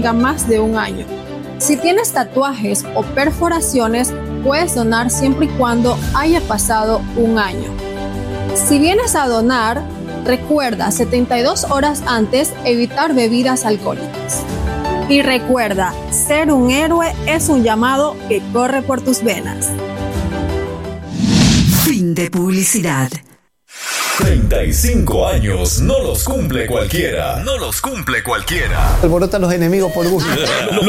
tenga más de un año. Si tienes tatuajes o perforaciones, puedes donar siempre y cuando haya pasado un año. Si vienes a donar, recuerda 72 horas antes evitar bebidas alcohólicas. Y recuerda, ser un héroe es un llamado que corre por tus venas. Fin de publicidad. 35 años no los cumple cualquiera. No los cumple cualquiera. Alborota a los enemigos por gusto.